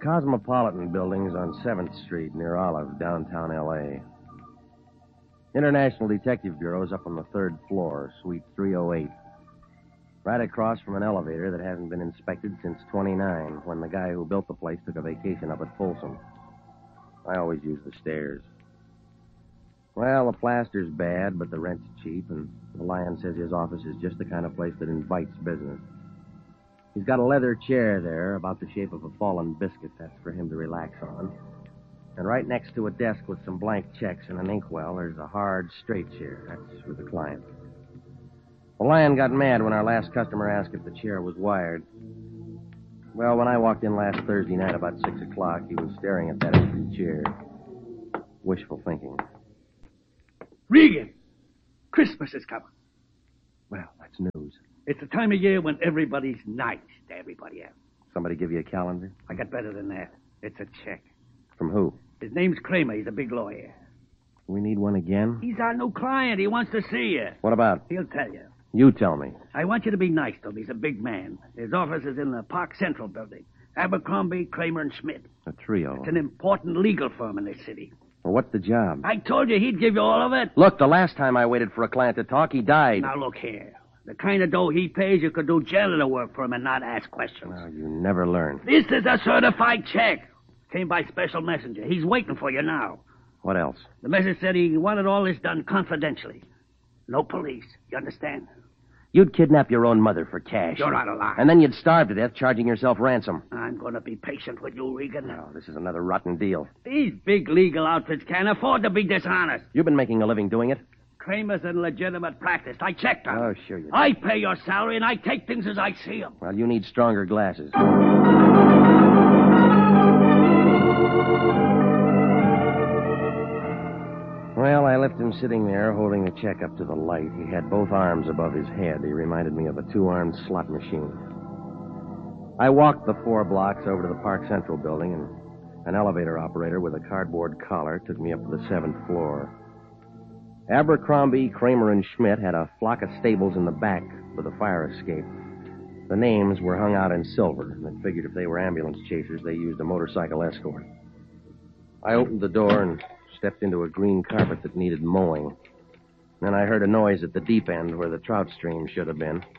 Cosmopolitan buildings on 7th Street near Olive, downtown L.A. International Detective Bureau's up on the 3rd floor, suite 308. Right across from an elevator that hasn't been inspected since 29, when the guy who built the place took a vacation up at Folsom. I always use the stairs. Well, the plaster's bad, but the rent's cheap, and the Lion says his office is just the kind of place that invites business. He's got a leather chair there, about the shape of a fallen biscuit. That's for him to relax on. And right next to a desk with some blank checks and an inkwell, there's a hard, straight chair. That's for the client. The Lion got mad when our last customer asked if the chair was wired. Well, when I walked in last Thursday night about 6 o'clock, he was staring at that empty chair. Wishful thinking. Regan! Christmas is coming. Well, that's news. It's the time of year when everybody's nice to everybody else. Somebody give you a calendar? I got better than that. It's a check. From who? His name's Kramer. He's a big lawyer. We need one again? He's our new client. He wants to see you. What about? He'll tell you. You tell me. I want you to be nice to him. He's a big man. His office is in the Park Central building. Abercrombie, Kramer, and Schmidt. A trio. It's an important legal firm in this city. Well, what's the job? I told you he'd give you all of it. Look, the last time I waited for a client to talk, he died. Now, look here. The kind of dough he pays, you could do janitor work for him and not ask questions. Well, you never learn. This is a certified check. Came by special messenger. He's waiting for you now. What else? The message said he wanted all this done confidentially. No police. You understand? You'd kidnap your own mother for cash. You're out of line. And then you'd starve to death charging yourself ransom. I'm going to be patient with you, Regan. No, this is another rotten deal. These big legal outfits can't afford to be dishonest. You've been making a living doing it? Kramer's in legitimate practice. I checked on him. Oh, sure you do. I pay your salary, and I take things as I see them. Well, you need stronger glasses. Well, I left him sitting there holding the check up to the light. He had both arms above his head. He reminded me of a two-armed slot machine. I walked the 4 blocks over to the Park Central building, and an elevator operator with a cardboard collar took me up to the 7th floor. Abercrombie, Kramer, and Schmidt had a flock of stables in the back with a fire escape. The names were hung out in silver, and I figured if they were ambulance chasers, they used a motorcycle escort. I opened the door and stepped into a green carpet that needed mowing. Then I heard a noise at the deep end where the trout stream should have been.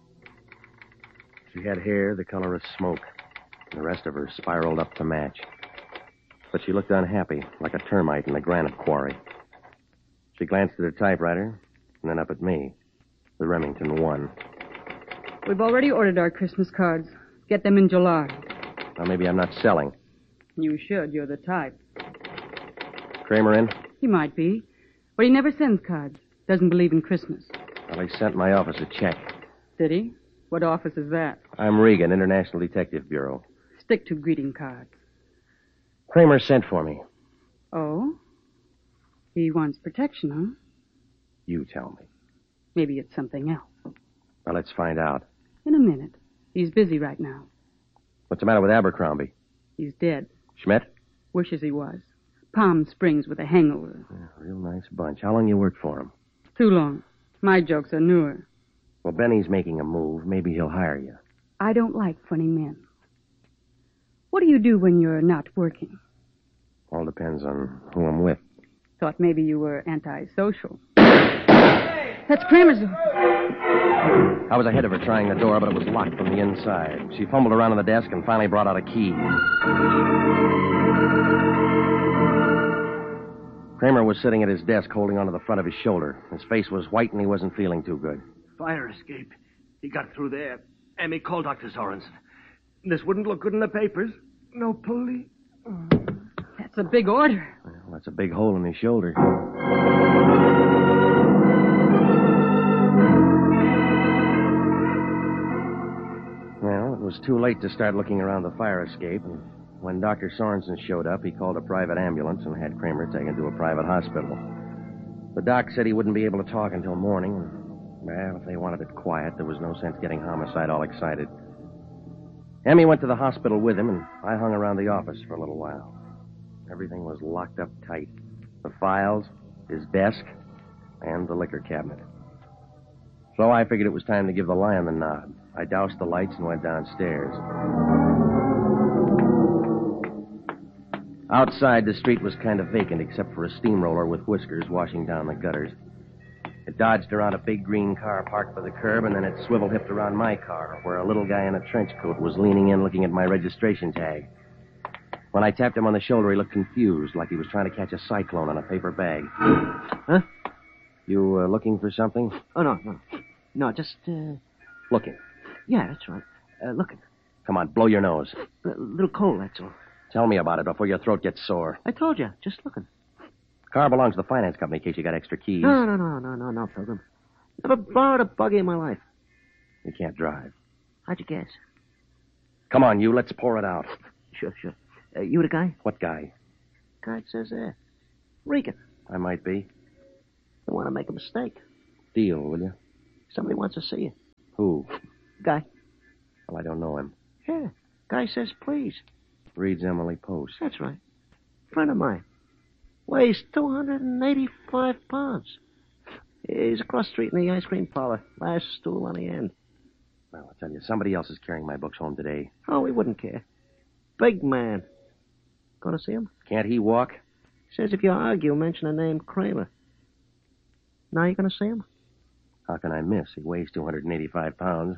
She had hair the color of smoke. The rest of her spiraled up to match. But she looked unhappy, like a termite in a granite quarry. She glanced at her typewriter, and then up at me. The Remington 1. We've already ordered our Christmas cards. Get them in July. Well, maybe I'm not selling. You should. You're the type. Kramer in? He might be. But he never sends cards. Doesn't believe in Christmas. Well, he sent my office a check. Did he? What office is that? I'm Regan, International Detective Bureau. Stick to greeting cards. Kramer sent for me. Oh? He wants protection, huh? You tell me. Maybe it's something else. Well, let's find out. In a minute. He's busy right now. What's the matter with Abercrombie? He's dead. Schmidt? Wishes he was. Palm Springs with a hangover. Yeah, real nice bunch. How long you worked for him? Too long. My jokes are newer. Well, Benny's making a move. Maybe he'll hire you. I don't like funny men. What do you do when you're not working? All depends on who I'm with. Thought maybe you were antisocial. That's Kramer's. I was ahead of her trying the door, but it was locked from the inside. She fumbled around on the desk and finally brought out a key. Kramer was sitting at his desk holding onto the front of his shoulder. His face was white and he wasn't feeling too good. Fire escape. He got through there. Emmy, call Dr. Sorensen. This wouldn't look good in the papers. No police. That's a big order. Well, that's a big hole in his shoulder. Well, it was too late to start looking around the fire escape, and when Dr. Sorensen showed up, he called a private ambulance and had Kramer taken to a private hospital. The doc said he wouldn't be able to talk until morning, and, well, if they wanted it quiet, there was no sense getting homicide all excited. Emmy went to the hospital with him, and I hung around the office for a little while. Everything was locked up tight. The files, his desk, and the liquor cabinet. So I figured it was time to give the Lion the nod. I doused the lights and went downstairs. Outside, the street was kind of vacant except for a steamroller with whiskers washing down the gutters. It dodged around a big green car parked by the curb, and then it swivel-hipped around my car, where a little guy in a trench coat was leaning in looking at my registration tag. When I tapped him on the shoulder, he looked confused, like he was trying to catch a cyclone in a paper bag. Huh? You looking for something? Oh, no. No, just, Looking. Yeah, that's right. Looking. Come on, blow your nose. A little cold, that's all. Tell me about it before your throat gets sore. I told you, just looking. Car belongs to the finance company in case you got extra keys. No, Pilgrim. Never borrowed a buggy in my life. You can't drive. How'd you guess? Come on, you. Let's pour it out. Sure. You the guy? What guy? Guy says there. Regan. I might be. Don't want to make a mistake. Deal, will you? Somebody wants to see you. Who? Guy. Well, I don't know him. Yeah. Guy says please. Reads Emily Post. That's right. Friend of mine. Weighs 285 pounds. He's across the street in the ice cream parlor. Last stool on the end. Well, I'll tell you, somebody else is carrying my books home today. Oh, we wouldn't care. Big man. Gonna see him? Can't he walk? Says if you argue, mention the name Kramer. Now you gonna see him? How can I miss? He weighs 285 pounds.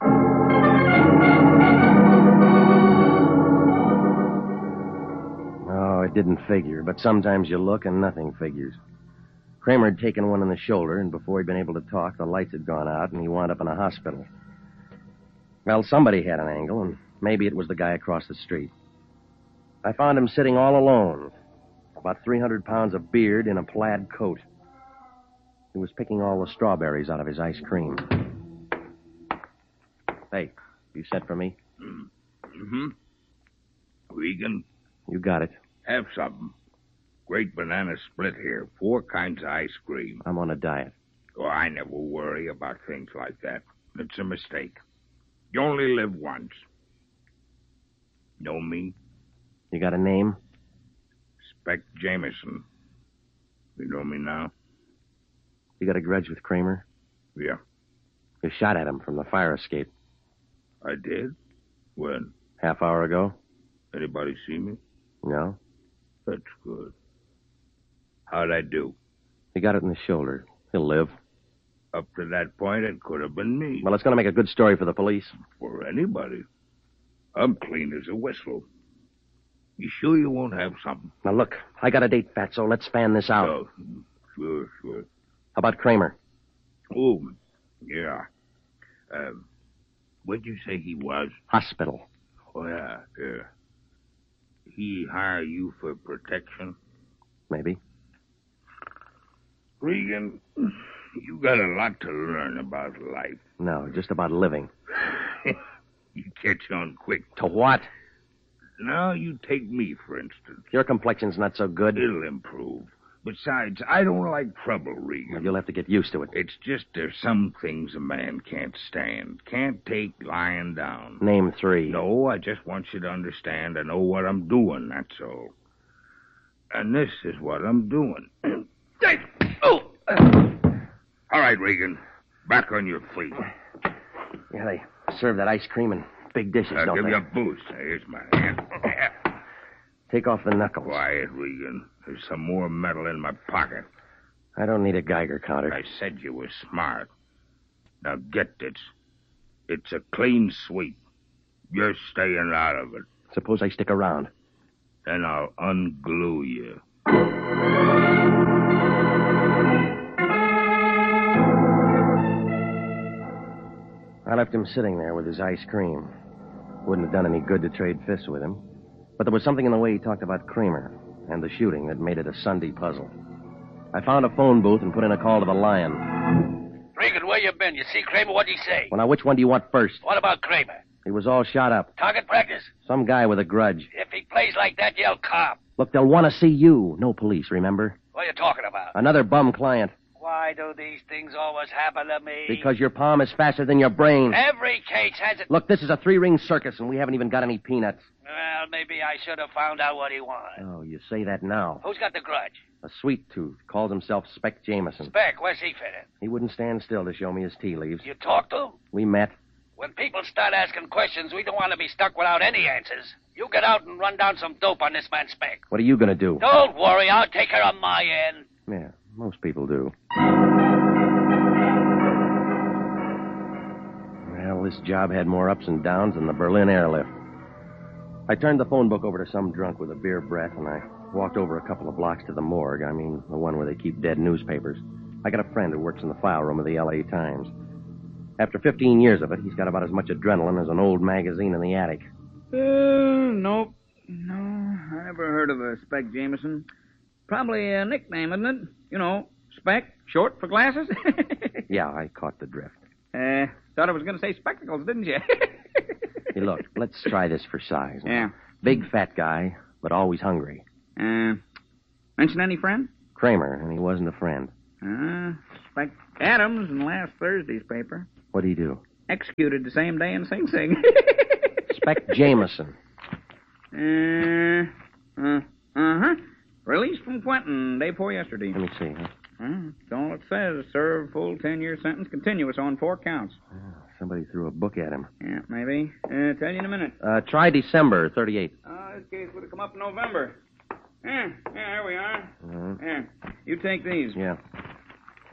Oh, it didn't figure, but sometimes you look and nothing figures. Kramer had taken one in the shoulder, and before he'd been able to talk, the lights had gone out, and he wound up in a hospital. Well, somebody had an angle, and maybe it was the guy across the street. I found him sitting all alone, about 300 pounds of beard in a plaid coat. He was picking all the strawberries out of his ice cream. Hey, you sent for me? Mm-hmm. Regan, You got it. have something. Great banana split here. 4 kinds of ice cream. I'm on a diet. Oh, I never worry about things like that. It's a mistake. You only live once. Know me? You got a name? Spec Jameson. You know me now? You got a grudge with Kramer? Yeah, You shot at him from the fire escape. I did. When? Half hour ago? Anybody see me? No? That's good. How'd I do? He got it in the shoulder. He'll live. Up to that point, it could have been me. Well, it's going to make a good story for the police. For anybody. I'm clean as a whistle. You sure you won't have something? Now, look, I got a date, Fatso. Let's fan this out. Oh, sure. How about Kramer? Oh, yeah. Where'd you say he was? Hospital. Oh, yeah. He hire you for protection? Maybe. Regan, you got a lot to learn about life. No, just about living. You catch on quick. To what? Now, you take me, for instance. Your complexion's not so good. It'll improve. Besides, I don't like trouble, Regan. Well, you'll have to get used to it. It's just there's some things a man can't stand. Can't take lying down. Name 3. No, I just want you to understand I know what I'm doing, that's all. And this is what I'm doing. All right, Regan. Back on your feet. Yeah, they serve that ice cream in big dishes, I'll don't give they? you a boost. Here's my hand. Take off the knuckles. Quiet, Regan. There's some more metal in my pocket. I don't need a Geiger counter. I said you were smart. Now get this. It's a clean sweep. You're staying out of it. Suppose I stick around. Then I'll unglue you. I left him sitting there with his ice cream. Wouldn't have done any good to trade fists with him. But there was something in the way he talked about Kramer and the shooting that made it a Sunday puzzle. I found a phone booth and put in a call to the Lion. Regan, where you been? You see Kramer? What'd he say? Well, now, which one do you want first? What about Kramer? He was all shot up. Target practice? Some guy with a grudge. If he plays like that, yell cop. Look, they'll want to see you. No police, remember? What are you talking about? Another bum client. Why do these things always happen to me? Because your palm is faster than your brain. Every case has it. Look, this is a 3-ring circus, and we haven't even got any peanuts. Well, maybe I should have found out what he wanted. Oh, you say that now. Who's got the grudge? A sweet tooth. Calls himself Spec Jameson. Spec, where's he fit in? He wouldn't stand still to show me his tea leaves. You talked to him? We met. When people start asking questions, we don't want to be stuck without any answers. You get out and run down some dope on this man Speck. What are you going to do? Don't worry, I'll take care of my end. Yeah, most people do. Well, this job had more ups and downs than the Berlin airlift. I turned the phone book over to some drunk with a beer breath, and I walked over a couple of blocks to the morgue. I mean, the one where they keep dead newspapers. I got a friend who works in the file room of the L.A. Times. After 15 years of it, he's got about as much adrenaline as an old magazine in the attic. Nope. No, I never heard of a Speck Jameson. Probably a nickname, isn't it? You know, Speck, short for glasses. Yeah, I caught the drift. Thought I was going to say spectacles, didn't you? Hey, look, let's try this for size. Yeah. Big, fat guy, but always hungry. Mention any friend? Kramer, and he wasn't a friend. Speck Adams in last Thursday's paper. What'd he do? Executed the same day in Sing Sing. Speck Jameson. Released from Quentin day before yesterday. Let me see. Huh? That's all it says. Serve full 10-year sentence, continuous on 4 counts. Somebody threw a book at him. Yeah, maybe. Tell you in a minute. Try December 38. This case would have come up in November. Yeah, here we are. Mm-hmm. Here, you take these. Yeah.